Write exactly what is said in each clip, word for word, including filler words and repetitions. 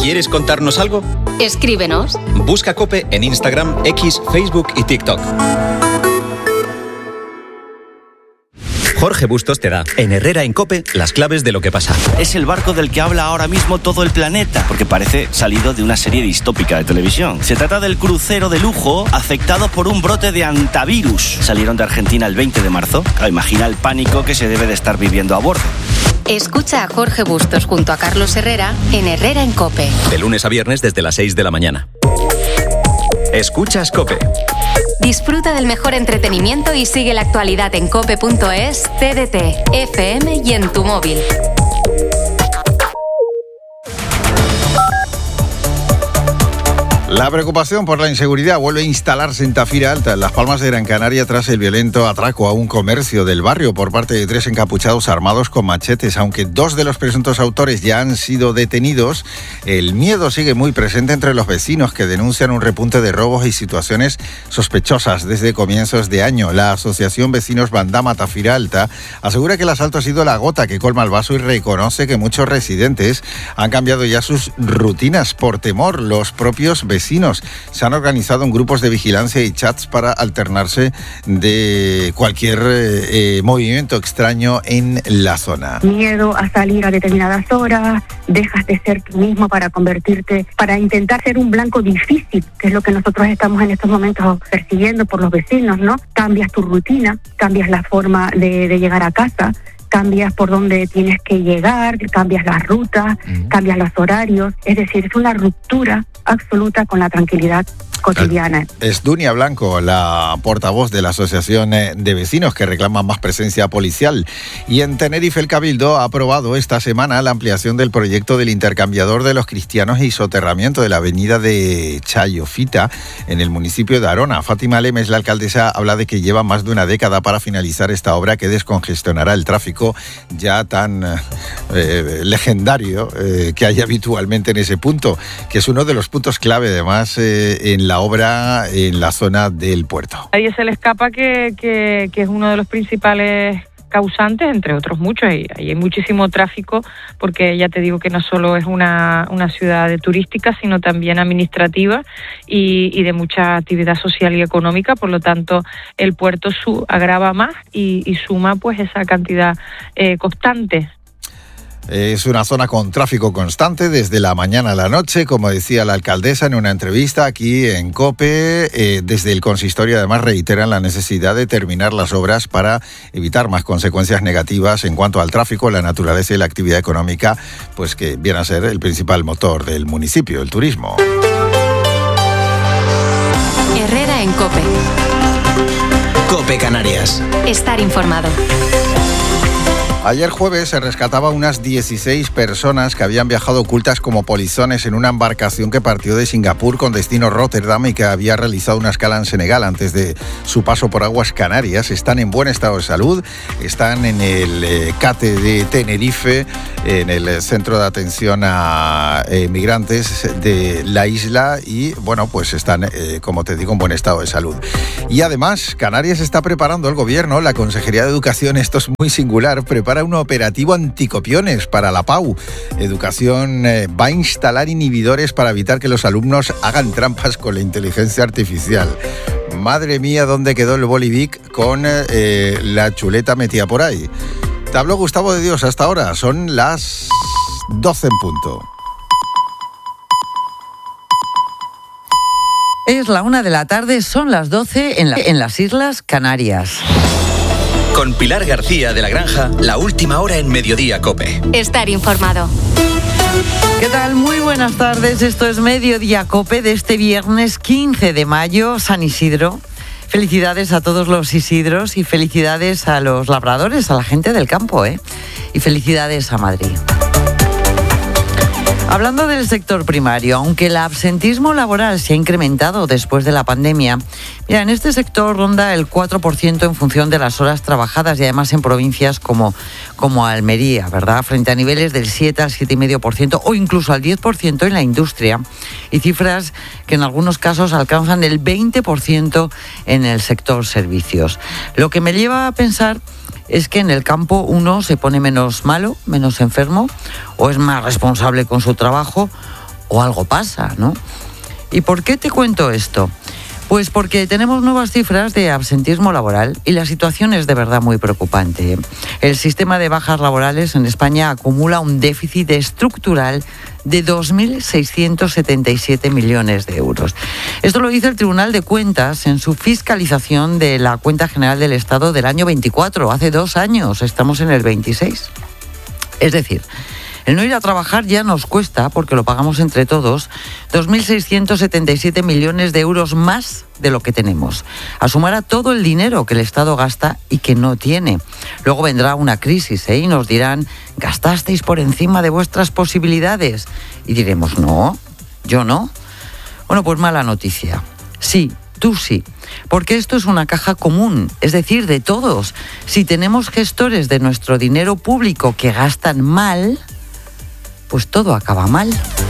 ¿Quieres contarnos algo? Escríbenos. Busca COPE en Instagram, X, Facebook y TikTok. Jorge Bustos te da, en Herrera en COPE, las claves de lo que pasa. Es el barco del que habla ahora mismo todo el planeta, porque parece salido de una serie distópica de televisión. Se trata del crucero de lujo afectado por un brote de antivirus. Salieron de Argentina el veinte de marzo. Claro, imagina el pánico que se debe de estar viviendo a bordo. Escucha a Jorge Bustos junto a Carlos Herrera en Herrera en COPE. De lunes a viernes desde las seis de la mañana. Escuchas COPE. Disfruta del mejor entretenimiento y sigue la actualidad en cope punto es, T D T, F M y en tu móvil. La preocupación por la inseguridad vuelve a instalarse en Tafira Alta, en Las Palmas de Gran Canaria, tras el violento atraco a un comercio del barrio por parte de tres encapuchados armados con machetes. Aunque dos de los presuntos autores ya han sido detenidos, el miedo sigue muy presente entre los vecinos, que denuncian un repunte de robos y situaciones sospechosas desde comienzos de año. La Asociación Vecinos Bandama Tafira Alta asegura que el asalto ha sido la gota que colma el vaso y reconoce que muchos residentes han cambiado ya sus rutinas por temor. Los propios vecinos Vecinos se han organizado en grupos de vigilancia y chats para alternarse de cualquier eh, movimiento extraño en la zona. Miedo a salir a determinadas horas, dejas de ser tú mismo para convertirte, para intentar ser un blanco difícil, que es lo que nosotros estamos en estos momentos persiguiendo por los vecinos, ¿no? Cambias tu rutina, cambias la forma de, de llegar a casa, cambias por dónde tienes que llegar, cambias las rutas, uh-huh. cambias los horarios, es decir, es una ruptura absoluta con la tranquilidad cotidiana. Es Dunia Blanco, la portavoz de la Asociación de Vecinos, que reclama más presencia policial. Y en Tenerife el Cabildo ha aprobado esta semana la ampliación del proyecto del intercambiador de los cristianos y soterramiento de la avenida de Chayofita en el municipio de Arona. Fátima Lemes, la alcaldesa, habla de que lleva más de una década para finalizar esta obra que descongestionará el tráfico ya tan eh, legendario eh, que hay habitualmente en ese punto, que es uno de los puntos clave además eh, en la la obra en la zona del puerto. A nadie se le escapa que, que, que es uno de los principales causantes, entre otros muchos, y hay muchísimo tráfico, porque ya te digo que no solo es una, una ciudad turística, sino también administrativa y, y de mucha actividad social y económica. Por lo tanto, el puerto su, agrava más y, y suma pues esa cantidad eh, constante. Es una zona con tráfico constante desde la mañana a la noche, como decía la alcaldesa en una entrevista aquí en COPE. Eh, desde el consistorio además reiteran la necesidad de terminar las obras para evitar más consecuencias negativas en cuanto al tráfico, la naturaleza y la actividad económica, pues que viene a ser el principal motor del municipio, el turismo. Herrera en COPE. COPE Canarias. Estar informado. Ayer jueves se rescataba unas dieciséis personas que habían viajado ocultas como polizones en una embarcación que partió de Singapur con destino Rotterdam y que había realizado una escala en Senegal antes de su paso por aguas Canarias. Están en buen estado de salud, están en el eh, CATE de Tenerife, en el Centro de Atención a eh, Migrantes de la isla y, bueno, pues están, eh, como te digo, en buen estado de salud. Y además, Canarias está preparando el gobierno, la Consejería de Educación, esto es muy singular, prepara para un operativo anticopiones para la P A U. Educación eh, va a instalar inhibidores para evitar que los alumnos hagan trampas con la inteligencia artificial. Madre mía, ¿dónde quedó el bolivic con eh, la chuleta metida por ahí? Te habló Gustavo de Dios hasta ahora. Son las doce en punto. Es la una de la tarde, son las doce en, la, en las Islas Canarias. Con Pilar García de la Granja, la última hora en Mediodía COPE. Estar informado. ¿Qué tal? Muy buenas tardes. Esto es Mediodía COPE de este viernes quince de mayo, San Isidro. Felicidades a todos los Isidros y felicidades a los labradores, a la gente del campo, ¿eh? Y felicidades a Madrid. Hablando del sector primario, aunque el absentismo laboral se ha incrementado después de la pandemia, mira, en este sector ronda el cuatro por ciento en función de las horas trabajadas y además en provincias como, como Almería, ¿verdad? Frente a niveles del siete al siete coma cinco por ciento o incluso al diez por ciento en la industria y cifras que en algunos casos alcanzan el veinte por ciento en el sector servicios. Lo que me lleva a pensar es que en el campo uno se pone menos malo, menos enfermo, o es más responsable con su trabajo, o algo pasa, ¿no? ¿Y por qué te cuento esto? Pues porque tenemos nuevas cifras de absentismo laboral y la situación es de verdad muy preocupante. El sistema de bajas laborales en España acumula un déficit estructural de dos mil seiscientos setenta y siete millones de euros. Esto lo dice el Tribunal de Cuentas en su fiscalización de la Cuenta General del Estado del año veinticuatro, hace dos años, estamos en el veintiséis. Es decir, el no ir a trabajar ya nos cuesta, porque lo pagamos entre todos, dos mil seiscientos setenta y siete millones de euros más de lo que tenemos. A sumar a todo el dinero que el Estado gasta y que no tiene. Luego vendrá una crisis, ¿eh? Y nos dirán, ¿gastasteis por encima de vuestras posibilidades? Y diremos, no, yo no. Bueno, pues mala noticia. Sí, tú sí. Porque esto es una caja común, es decir, de todos. Si tenemos gestores de nuestro dinero público que gastan mal, pues todo acaba mal.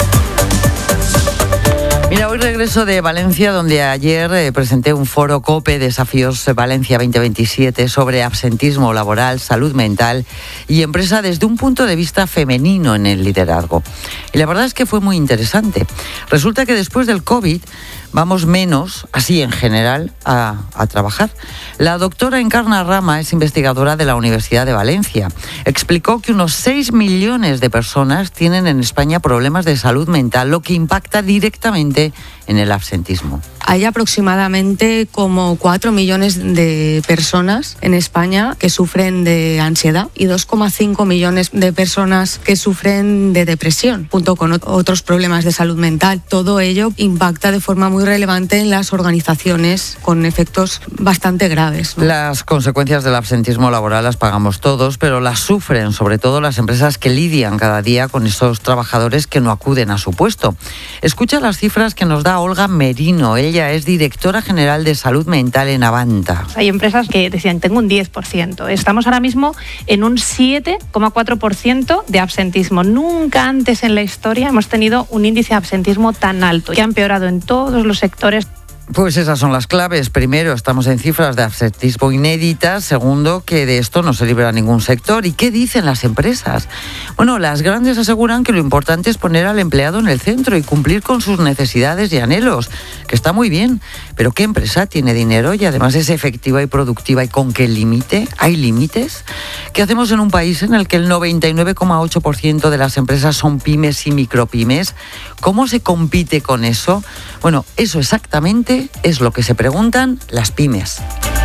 Mira, hoy regreso de Valencia, donde ayer eh, presenté un foro COPE Desafíos Valencia veinte veintisiete sobre absentismo laboral, salud mental y empresa desde un punto de vista femenino en el liderazgo. Y la verdad es que fue muy interesante. Resulta que después del COVID vamos menos, así en general, a, a trabajar. La doctora Encarna Rama es investigadora de la Universidad de Valencia. Explicó que unos seis millones de personas tienen en España problemas de salud mental, lo que impacta directamente en el absentismo. Hay aproximadamente como cuatro millones de personas en España que sufren de ansiedad y dos coma cinco millones de personas que sufren de depresión, junto con otros problemas de salud mental. Todo ello impacta de forma muy relevante en las organizaciones con efectos bastante graves, ¿no? Las consecuencias del absentismo laboral las pagamos todos, pero las sufren sobre todo las empresas que lidian cada día con esos trabajadores que no acuden a su puesto. Escucha las cifras que nos da Olga Merino. Ella es directora general de salud mental en Avanta. Hay empresas que decían, tengo un diez por ciento. Estamos ahora mismo en un siete coma cuatro por ciento de absentismo. Nunca antes en la historia hemos tenido un índice de absentismo tan alto, que ha empeorado en todos los sectores. Pues esas son las claves. Primero, estamos en cifras de absentismo inéditas. Segundo, que de esto no se libra ningún sector. ¿Y qué dicen las empresas? Bueno, las grandes aseguran que lo importante es poner al empleado en el centro y cumplir con sus necesidades y anhelos, que está muy bien. Pero ¿qué empresa tiene dinero y además es efectiva y productiva? ¿Y con qué límite? ¿Hay límites? ¿Qué hacemos en un país en el que el noventa y nueve coma ocho por ciento de las empresas son pymes y micropymes? ¿Cómo se compite con eso? Bueno, eso exactamente es lo que se preguntan las pymes.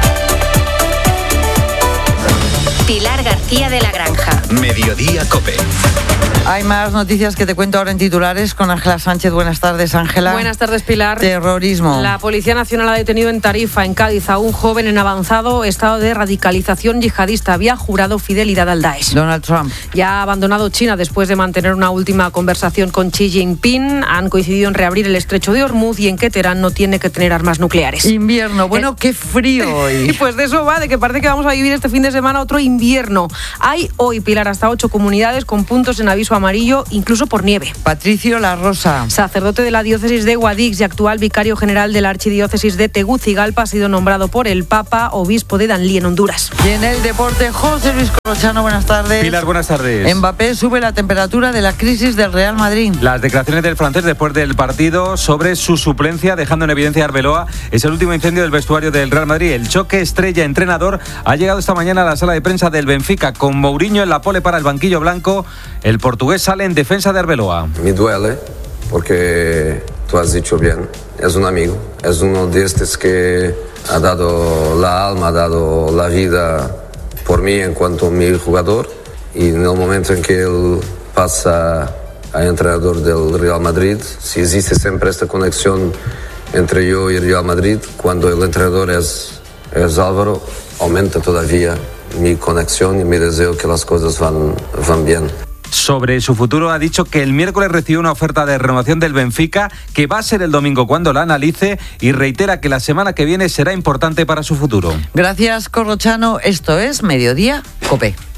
Pilar García de la Granja. Mediodía COPE. Hay más noticias que te cuento ahora en titulares con Ángela Sánchez. Buenas tardes, Ángela. Buenas tardes, Pilar. Terrorismo. La Policía Nacional ha detenido en Tarifa, en Cádiz, a un joven en avanzado estado de radicalización yihadista. Había jurado fidelidad al Daesh. Donald Trump. Ya ha abandonado China después de mantener una última conversación con Xi Jinping. Han coincidido en reabrir el estrecho de Hormuz y en que Teherán no tiene que tener armas nucleares. Invierno. Bueno, eh, qué frío hoy. Y pues de eso va, de que parece que vamos a vivir este fin de semana otro invierno. Hay hoy, Pilar, hasta ocho comunidades con puntos en aviso amarillo, incluso por nieve. Patricio La Rosa. Sacerdote de la diócesis de Guadix y actual vicario general de la archidiócesis de Tegucigalpa, ha sido nombrado por el Papa obispo de Danlí, en Honduras. Y en el deporte, José Luis Corrochano, buenas tardes. Pilar, buenas tardes. Mbappé sube la temperatura de la crisis del Real Madrid. Las declaraciones del francés después del partido sobre su suplencia, dejando en evidencia a Arbeloa, es el último incendio del vestuario del Real Madrid. El choque estrella-entrenador ha llegado esta mañana a la sala de prensa del Benfica, con Mourinho en la pole para el banquillo blanco. El portugués sale en defensa de Arbeloa. Me duele porque tú has dicho bien, es un amigo, es uno de estos que ha dado la alma, ha dado la vida por mí en cuanto a mi jugador, y en el momento en que él pasa a entrenador del Real Madrid, si existe siempre esta conexión entre yo y el Real Madrid, cuando el entrenador es, es Álvaro, aumenta todavía mi conexión y mi deseo que las cosas van, van bien. Sobre su futuro ha dicho que el miércoles recibió una oferta de renovación del Benfica, que va a ser el domingo cuando la analice, y reitera que la semana que viene será importante para su futuro. Gracias, Corrochano. Esto es Mediodía COPE.